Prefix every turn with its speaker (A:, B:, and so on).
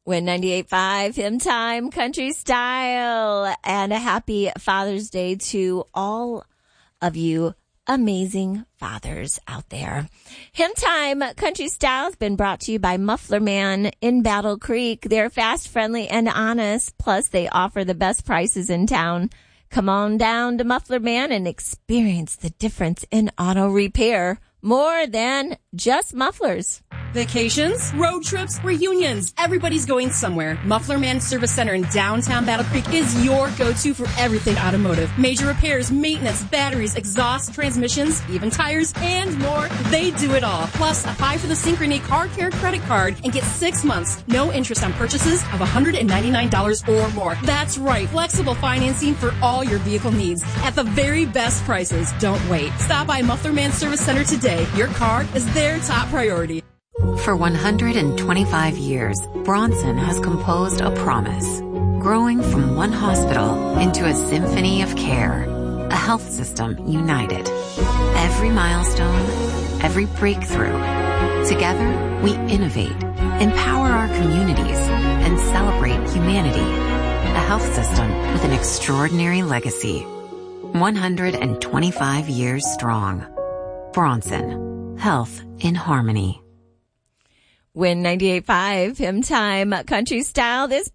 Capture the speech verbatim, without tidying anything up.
A: Win ninety-eight point five, Hymn Time, Country Style, and a happy Father's Day to all of you amazing fathers out there. Hymn Time, Country Style has been brought to you by Muffler Man in Battle Creek. They're fast, friendly, and honest. Plus, they offer the best prices in town. Come on down to Muffler Man and experience the difference in auto repair. More than just mufflers.
B: Vacations, road trips, reunions. Everybody's going somewhere. Muffler Man Service Center in downtown Battle Creek is your go-to for everything automotive. Major repairs, maintenance, batteries, exhaust, transmissions, even tires, and more. They do it all. Plus, apply for the Synchrony Car Care credit card and get six months, no interest on purchases of one hundred ninety-nine dollars or more. That's right. Flexible financing for all your vehicle needs at the very best prices. Don't wait. Stop by Muffler Man Service Center today. Your car is their top priority.
C: For one hundred twenty-five years, Bronson has composed a promise, growing from one hospital into a symphony of care, a health system united. Every milestone, every breakthrough. Together, we innovate, empower our communities, and celebrate humanity. A health system with an extraordinary legacy. one hundred twenty-five years strong. Bronson, health in harmony.
A: Win ninety-eight point five, Hymn Time, Country Style. This